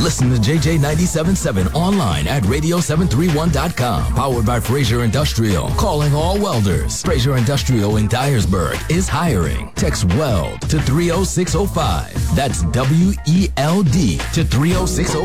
Listen to JJ 97.7 online at radio731.com. Powered by Fraser Industrial. Calling all welders. Fraser Industrial in Dyersburg is hiring. Text WELD to 30605. That's WELD to 30605.